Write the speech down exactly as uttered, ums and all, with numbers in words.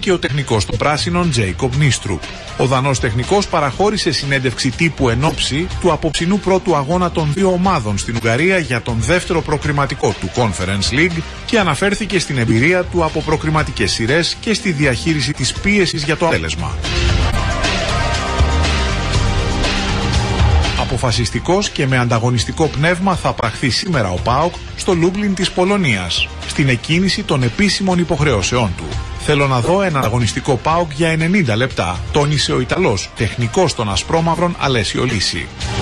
και ο τεχνικός των πράσινων Τζέικομπ Νίστρου. Ο Δανός τεχνικός παραχώρησε συνέντευξη τύπου εν ώψη του απόψινού πρώτου αγώνα των δύο ομάδων στην Ουγγαρία για τον δεύτερο προκριματικό του Conference League και αναφέρθηκε στην εμπειρία του από προκριματικές σειρές και στη διαχείριση της πίεσης για το αποτέλεσμα. Αποφασιστικός και με ανταγωνιστικό πνεύμα θα πραχθεί σήμερα ο ΠΑΟΚ στο Λούμπλιν της Πολωνίας, στην εκκίνηση των επίσημων υποχρεώσεών του. Θέλω να δω ένα αγωνιστικό ΠΑΟΚ για ενενήντα λεπτά, τόνισε ο Ιταλός τεχνικός των Ασπρόμαυρων Αλέσιο Λύση.